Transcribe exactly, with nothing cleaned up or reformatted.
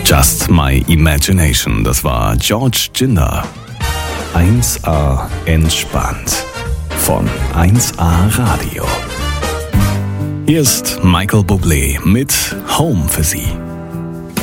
Just My Imagination, das war George Ginder. eins A entspannt von eins A Radio. Hier ist Michael Bublé mit Home für Sie.